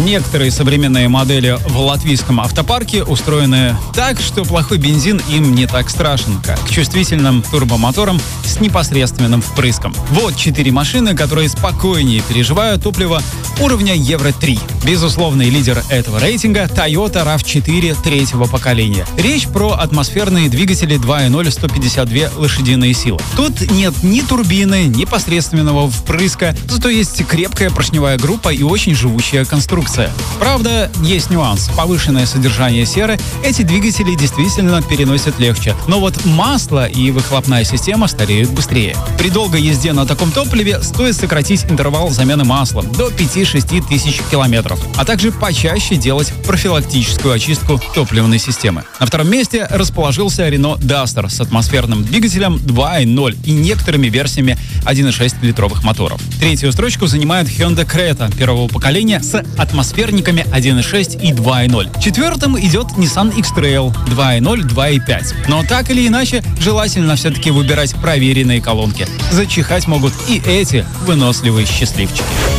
Некоторые современные модели в латвийском автопарке устроены так, что плохой бензин им не так страшен, как чувствительным турбомоторам с непосредственным впрыском. Вот 4 машины, которые спокойнее переживают топливо уровня Евро-3. Безусловный лидер этого рейтинга — Toyota RAV4 третьего поколения. Речь про атмосферные двигатели 2.0 152 лошадиные силы. Тут нет ни турбины, ни посредственного впрыска, зато есть крепкая поршневая группа и очень живучая конструкция. Правда, есть нюанс. Повышенное содержание серы эти двигатели действительно переносят легче. Но вот масло и выхлопная система стареют быстрее. При долгой езде на таком топливе стоит сократить интервал замены масла до 5-6 тысяч километров, а также почаще делать профилактическую очистку топливной системы. На втором месте расположился Renault Duster с атмосферным двигателем 2.0 и некоторыми версиями 1.6-литровых моторов. Третью строчку занимает Hyundai Creta первого поколения с атмосферниками 1.6 и 2.0. Четвертым идет Nissan X-Trail 2.0, 2.5. Но так или иначе, желательно все-таки выбирать проверенные колонки. Зачихать могут и эти выносливые счастливчики.